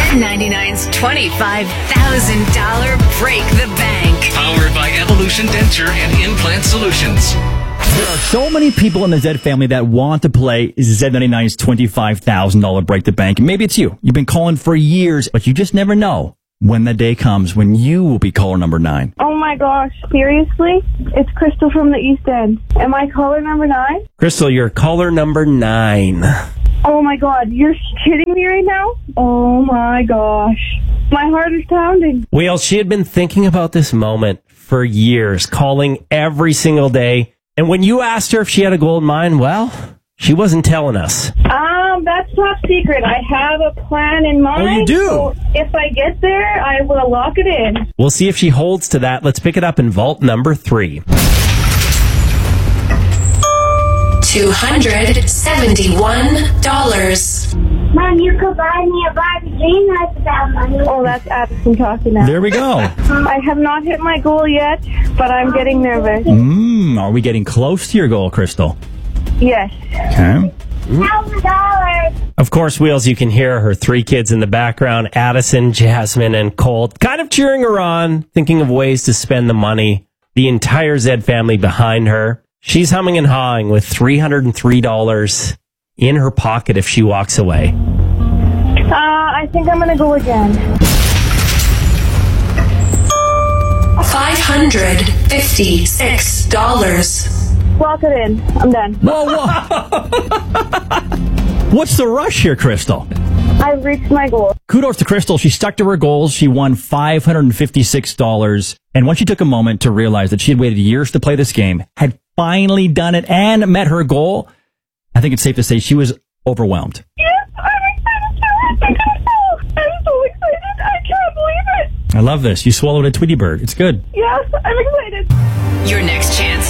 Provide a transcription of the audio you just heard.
Z99's $25,000 Break the Bank. Powered by Evolution Denture and Implant Solutions. There are so many people in the Zed family that want to play Z99's $25,000 Break the Bank. Maybe it's you. You've been calling for years, but you just never know when the day comes when you will be caller number 9. Oh my gosh, seriously? It's Crystal from the East End. Am I caller number 9? Crystal, you're caller number 9. Oh my god, you're kidding me right now? Oh my gosh. My heart is pounding. Well, she had been thinking about this moment for years, calling every single day. And when you asked her if she had a gold mine, well, she wasn't telling us. That's top secret. I have a plan in mind. Oh, you do? So if I get there, I will lock it in. We'll see if she holds to that. Let's pick it up in vault number 3. $271. Mom, you could buy me a Barbie dream house with that money. Oh, that's Addison talking now. There we go. I have not hit my goal yet, but I'm getting nervous. Are we getting close to your goal, Crystal? Yes. Okay. $1,000. Of course, Wheels, you can hear her 3 kids in the background, Addison, Jasmine, and Colt, kind of cheering her on, thinking of ways to spend the money. The entire Zed family behind her. She's humming and hawing with $303 in her pocket if she walks away. I think I'm going to go again. $556. Lock it in. I'm done. Whoa. What's the rush here, Crystal? I've reached my goal. Kudos to Crystal. She stuck to her goals. She won $556. And once she took a moment to realize that she had waited years to play this game, had finally done it, and met her goal, I think it's safe to say she was overwhelmed. Yes, I'm excited to I'm so excited. I can't believe it. I love this. You swallowed a Tweety Bird. It's good. Yes, I'm excited. Your next chance